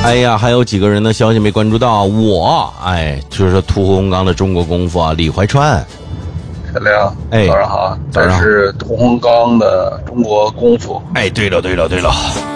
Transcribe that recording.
哎呀，还有几个人的消息没关注到，就是屠洪刚的中国功夫啊，李怀川。 陈亮， 哎， 早上好， 早上好。 这是屠洪刚的中国功夫。 哎，对了。